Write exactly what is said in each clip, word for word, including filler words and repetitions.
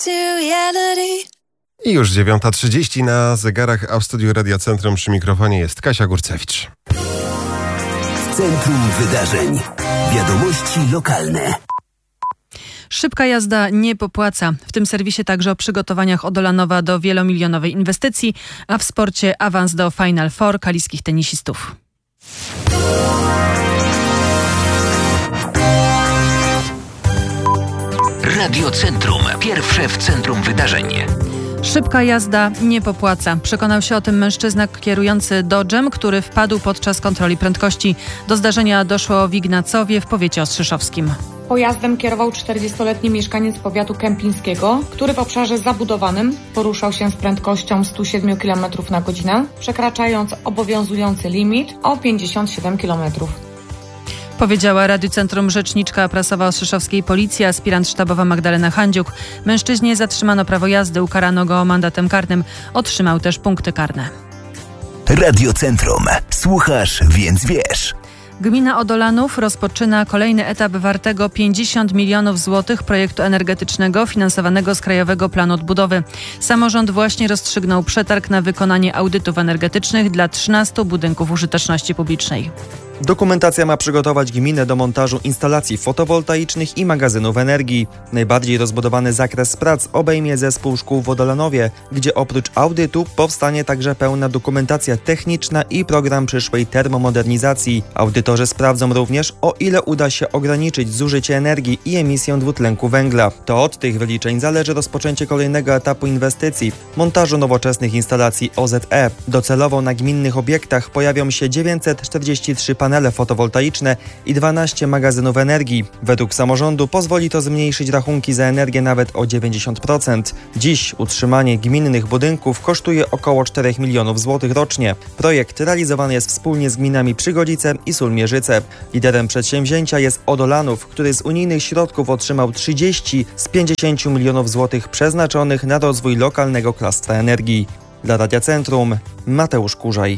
I już dziewiąta trzydzieści na zegarach, a w studiu Radia Centrum przy mikrofonie jest Kasia Górcewicz. W centrum wydarzeń. Wiadomości lokalne. Szybka jazda nie popłaca. W tym serwisie także o przygotowaniach Odolanowa do wielomilionowej inwestycji, a w sporcie awans do Final Four kaliskich tenisistów. Radio Centrum. Pierwsze w centrum wydarzeń. Szybka jazda nie popłaca. Przekonał się o tym mężczyzna kierujący Dodge'em, który wpadł podczas kontroli prędkości. Do zdarzenia doszło w Ignacowie w powiecie ostrzeszowskim. Pojazdem kierował czterdziestoletni mieszkaniec powiatu kępińskiego, który w obszarze zabudowanym poruszał się z prędkością sto siedem kilometrów na godzinę, przekraczając obowiązujący limit o pięćdziesiąt siedem kilometrów. Powiedziała Radiu Centrum rzeczniczka prasowa ostrzeszowskiej policji, aspirant sztabowa Magdalena Handziuk. Mężczyźnie zatrzymano prawo jazdy, ukarano go mandatem karnym. Otrzymał też punkty karne. Radio Centrum. Słuchasz, więc wiesz. Gmina Odolanów rozpoczyna kolejny etap wartego pięćdziesiąt milionów złotych projektu energetycznego finansowanego z Krajowego Planu Odbudowy. Samorząd właśnie rozstrzygnął przetarg na wykonanie audytów energetycznych dla trzynastu budynków użyteczności publicznej. Dokumentacja ma przygotować gminę do montażu instalacji fotowoltaicznych i magazynów energii. Najbardziej rozbudowany zakres prac obejmie zespół szkół w Odolanowie, gdzie oprócz audytu powstanie także pełna dokumentacja techniczna i program przyszłej termomodernizacji. Audytorzy sprawdzą również, o ile uda się ograniczyć zużycie energii i emisję dwutlenku węgla. To od tych wyliczeń zależy rozpoczęcie kolejnego etapu inwestycji, montażu nowoczesnych instalacji O Z E. Docelowo na gminnych obiektach pojawią się dziewięćset czterdzieści trzy panele panele fotowoltaiczne i dwanaście magazynów energii. Według samorządu pozwoli to zmniejszyć rachunki za energię nawet o dziewięćdziesiąt procent. Dziś utrzymanie gminnych budynków kosztuje około czterech milionów złotych rocznie. Projekt realizowany jest wspólnie z gminami Przygodzice i Sulmierzyce. Liderem przedsięwzięcia jest Odolanów, który z unijnych środków otrzymał trzydzieści z pięćdziesięciu milionów złotych przeznaczonych na rozwój lokalnego klastra energii. Dla Radia Centrum Mateusz Kurzaj.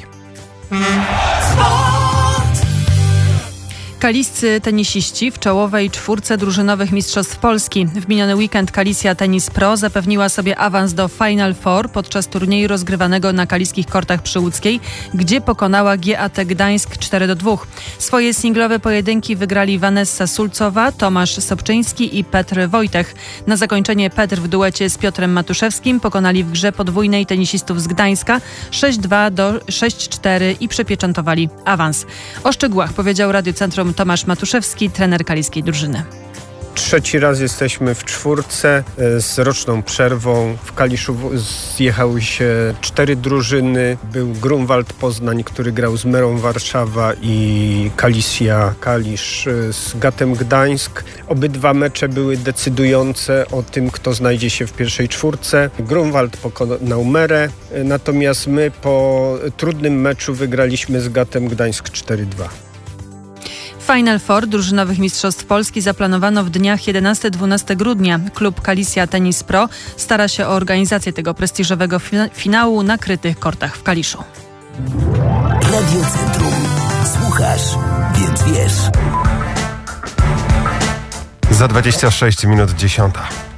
Kaliscy tenisiści w czołowej czwórce drużynowych mistrzostw Polski. W miniony weekend Kalisja Tennis Pro zapewniła sobie awans do Final Four podczas turnieju rozgrywanego na kaliskich kortach przy Łódzkiej, gdzie pokonała G A T Gdańsk cztery do dwóch. Swoje singlowe pojedynki wygrali Vanessa Sulcowa, Tomasz Sobczyński i Petr Wojtech. Na zakończenie Petr w duecie z Piotrem Matuszewskim pokonali w grze podwójnej tenisistów z Gdańska sześć dwa do sześć cztery i przepieczętowali awans. O szczegółach powiedział Radio Centrum Tomasz Matuszewski, trener kaliskiej drużyny. Trzeci raz jesteśmy w czwórce z roczną przerwą. W Kaliszu zjechały się cztery drużyny. Był Grunwald Poznań, który grał z Merą Warszawa i Kalisja Kalisz z Gatem Gdańsk. Obydwa mecze były decydujące o tym, kto znajdzie się w pierwszej czwórce. Grunwald pokonał Merę, natomiast my po trudnym meczu wygraliśmy z Gatem Gdańsk cztery dwa. Final Four drużynowych mistrzostw Polski zaplanowano w dniach jedenastego do dwunastego grudnia. Klub Kalisja Tennis Pro stara się o organizację tego prestiżowego finału na krytych kortach w Kaliszu. Radio Centrum. Słuchasz, więc wiesz. Za dwadzieścia sześć minut dziesiąta.